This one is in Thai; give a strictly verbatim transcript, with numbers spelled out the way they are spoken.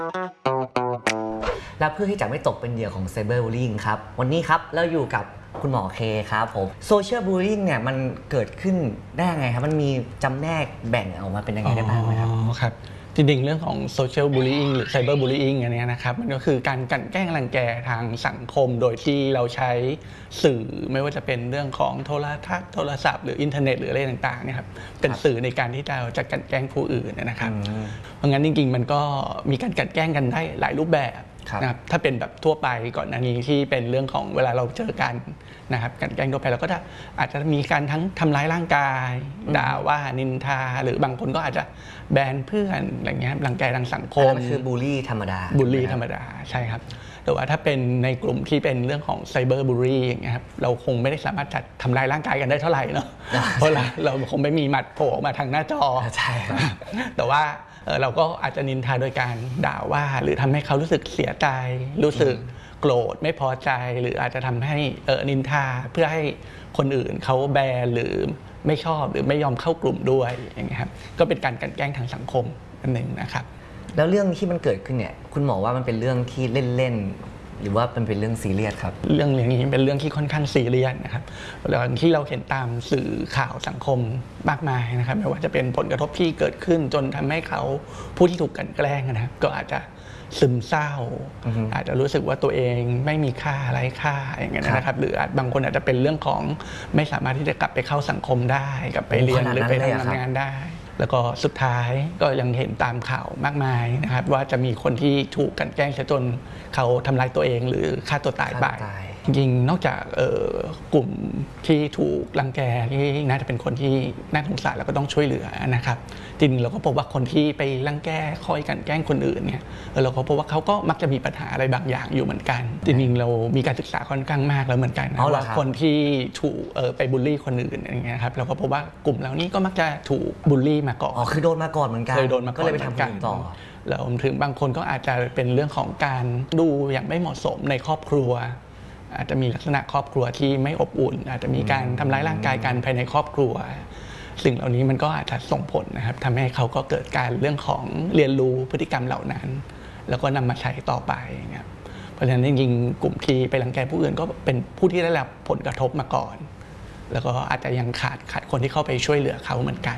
และเพื่อที่จะไม่ตกเป็นเหยื่อของไซเบอร์บูลลิงครับวันนี้ครับเราอยู่กับคุณหมอเคครับผมโซเชียลบูลลิงเนี่ยมันเกิดขึ้นได้ยังไงครับมันมีจำแนกแบ่งออกมาเป็นยังไงได้บ้างไหมครับอ๋อครับจริงๆเรื่องของโซเชียลบูล y ิ n งหรือไซเบอร์บูล y ิ n งอันนี้นะครับมันก็คือการกลั่นแกล้งรังแกทางสังคมโดยที่เราใช้สื่อไม่ว่าจะเป็นเรื่องของโทรทัศน์โทรศัพท์หรืออินเทอร์เน็ตหรืออะไรต่างๆเนี่ยครับเป็นสื่อในการที่เราจะกลั่นแกล้งผู้อื่นนะครับเพราะงั้นจริงๆมันก็มีการกลั่นแกล้งกันได้หลายรูปแบบนะครับถ้าเป็นแบบทั่วไปก่อนหน้านี้ที่เป็นเรื่องของเวลาเราเจอกันนะครับการแกล้งทั่วไปเราก็จะอาจจะมีการทั้งทำร้ายร่างกายด่าว่านินทาหรือบางคนก็อาจจะแบนเพื่อนอะไรเงี้ยรังแกทางสังคมคือบูลลี่ธรรมดาบูลลี่ธรรมดาใช่ครับแต่ว่าถ้าเป็นในกลุ่มที่เป็นเรื่องของไซเบอร์บูลลี่อย่างเงี้ยครับเราคงไม่ได้สามารถจัดทำลายร่างกายกันได้เท่าไหร่เนาะเพราะเราคงไม่มีหมัดโผล่ออกมาทางหน้าจอใช่แต่ว่าเราก็อาจจะนินทาโดยการด่าว่าหรือทำให้เขารู้สึกเสียใจรู้สึกโกรธไม่พอใจหรืออาจจะทำให้นินทาเพื่อให้คนอื่นเขาแบนหรือไม่ชอบหรือไม่ยอมเข้ากลุ่มด้วยอย่างเงี้ยครับก็เป็นการกลั่นแกล้งทางสังคมอันหนึ่งนะครับแล้วเรื่องที่มันเกิดขึ้นเนี่ยคุณหมอว่ามันเป็นเรื่องที่เล่นๆหรือว่ามันเป็นเรื่องซีเรียสครับเรื่องอย่างนี้เป็นเรื่องที่ค่อนข้างซีเรียสนะครับแล้วที่เราเห็นตามสื่อข่าวสังคมมากมายนะครับไม่ว่าจะเป็นผลกระทบที่เกิดขึ้นจนทำให้เขาผู้ที่ถูกกลั่นแกล้งนะครับก็อาจจะซึมเศร้า uh-huh. อาจจะรู้สึกว่าตัวเองไม่มีค่าไร้ค่าอย่างเงี้ยนะครับหรืออาจบางคนอาจจะเป็นเรื่องของไม่สามารถที่จะกลับไปเข้าสังคมได้กลับไปเรียนหรือไปทำงานได้แล้วก็สุดท้ายก็ยังเห็นตามข่าวมากมายนะครับว่าจะมีคนที่ถูกกลั่นแกล้งจนเขาทำลายตัวเองหรือฆ่าตัวตายไปจริงๆนอกจากกลุ่มที่ถูกรังแกที่น่าจะเป็นคนที่น่าสงสารแล้วก็ต้องช่วยเหลือนะครับจริงเราก็พบว่าคนที่ไปรังแกคอยกลั่นแกล้งคนอื่นเนี่ยเราก็พบว่าเขาก็มักจะมีปัญหาอะไรบางอย่างอยู่เหมือนกันจริงๆเรามีการศึกษาค่อนข้างมากแล้วเหมือนกันนะว่าคนที่ถูกไปบูลลี่คนอื่นอย่างเงี้ยครับเราก็พบว่ากลุ่มเหล่านี้ก็มักจะถูกบูลลี่มาก่อนอ๋อคือโดนมาก่อนเหมือนกันเคยโดนมาก็เลยไปทำกันต่อแล้วถึงบางคนก็อาจจะเป็นเรื่องของการดูอย่างไม่เหมาะสมในครอบครัวอาจจะมีลักษณะครอบครัวที่ไม่อบอุ่นอาจจะมีการทำร้ายร่างกายกันภายในครอบครัวสิ่งเหล่านี้มันก็อาจจะส่งผลนะครับทำให้เขาก็เกิดการเรื่องของเรียนรู้พฤติกรรมเหล่านั้นแล้วก็นำมาใช้ต่อไปครับเพราะฉะนั้นจริงๆกลุ่มที่ไปรังแกผู้อื่นก็เป็นผู้ที่ได้รับผลกระทบมาก่อนแล้วก็อาจจะยังขาดขาดคนที่เข้าไปช่วยเหลือเขาเหมือนกัน